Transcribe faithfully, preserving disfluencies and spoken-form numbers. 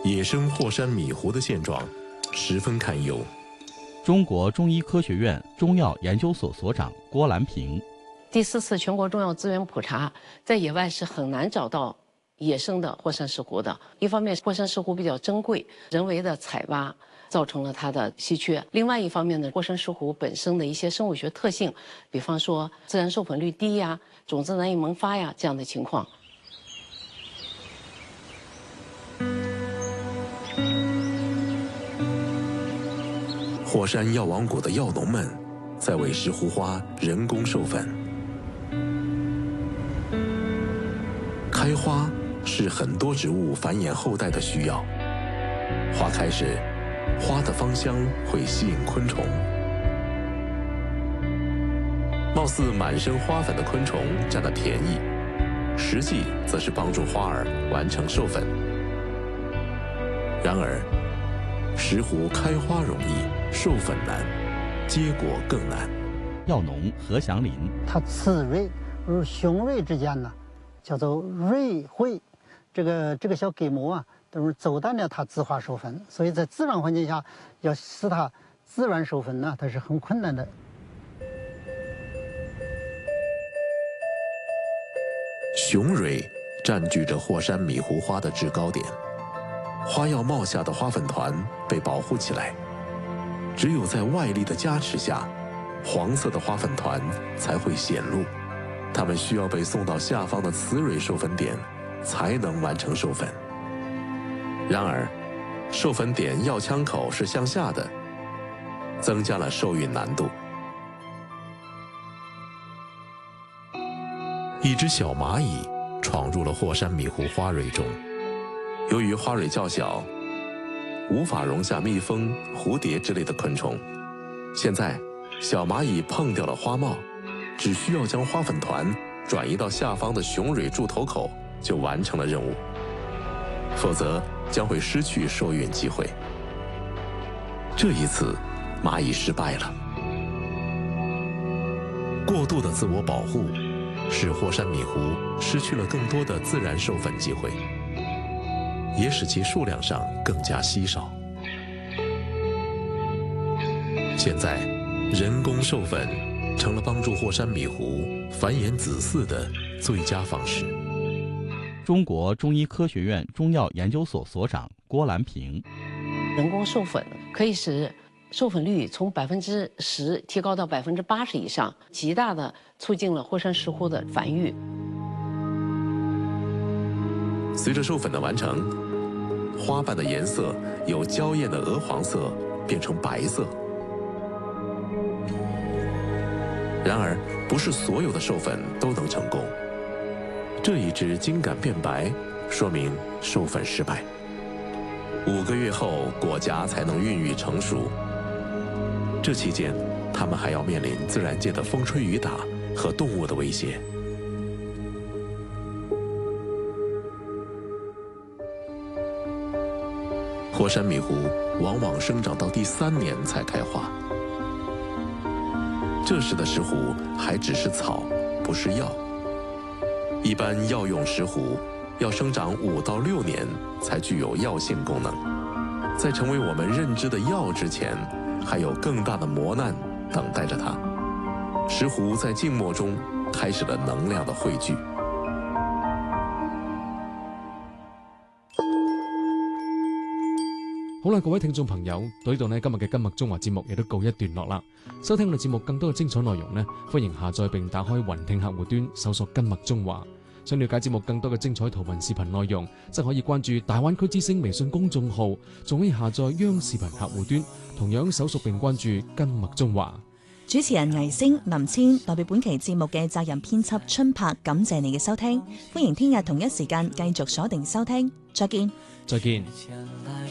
野生霍山米湖的现状十分堪忧。 中国中医科学院中药研究所所长郭兰平： 第四次全国中药资源普查，在野外是很难找到野生的霍山石斛的。一方面，霍山石斛比较珍贵，人为的采挖造成了它的稀缺；另外一方面呢，霍山石斛本身的一些生物学特性，比方说自然授粉率低呀、种子难以萌发呀这样的情况。 霍山药王谷的药农们在为石斛花人工授粉。开花是很多植物繁衍后代的需要，花开时，花的芳香会吸引昆虫。貌似满身花粉的昆虫占了便宜，实际则是帮助花儿完成授粉。然而，石斛开花容易，授粉难，结果更难。 药农何祥林： 它雌蕊与雄蕊之间呢，叫做蕊会，这个这个小根膜啊，都是阻断了它自花授粉，所以在自然环境下要使它自然授粉呢，它是很困难的。 雄蕊占据着霍山米湖花的制高点，花要冒下的花粉团被保护起来，只有在外力的加持下，黄色的花粉团才会显露。它们需要被送到下方的雌蕊授粉点，才能完成授粉。然而，授粉点药腔口是向下的，增加了受孕难度。一只小蚂蚁闯入了霍山米湖花蕊中，由于花蕊较小，无法容下蜜蜂、蝴蝶之类的昆虫。现在，小蚂蚁碰掉了花帽，只需要将花粉团转移到下方的雄蕊柱头口，就完成了任务。否则将会失去受孕机会。这一次，蚂蚁失败了。过度的自我保护，使霍山米湖失去了更多的自然授粉机会，也使其数量上更加稀少。现在，人工授粉成了帮助霍山米湖繁衍子嗣的最佳方式。 中国中医科学院中药研究所所长郭兰平： 人工授粉可以使授粉率从百分之十提高到百分之八十以上，极大的促进了霍山石斛的繁育。 随着授粉的完成，花瓣的颜色由娇艳的鹅黄色变成白色。然而，不是所有的授粉都能成功。这一只茎秆变白，说明授粉失败。五个月后，果荚才能孕育成熟。这期间，它们还要面临自然界的风吹雨打和动物的威胁。霍山米湖往往生长到第三年才开花，这时的石斛还只是草，不是药。一般药用石斛要生长五到六年才具有药性功能，在成为我们认知的药之前，还有更大的磨难等待着它。石斛在静默中开始了能量的汇聚。 好啦，各位聽眾朋友，到呢度呢，今日嘅今麥中華節目亦都告一段落啦。收聽我哋節目更多嘅精彩內容呢，歡迎下載並打開雲聽客戶端，搜索今麥中華。想了解節目更多嘅精彩圖文視頻內容，則可以關注大灣區之聲微信公眾號，仲可以下載央視頻客戶端，同樣搜索並關注今麥中華。 主持人倪星、林千代表本期節目嘅責任編輯春柏，感謝你嘅收聽，歡迎聽日同一時間繼續鎖定收聽，再見。 再見。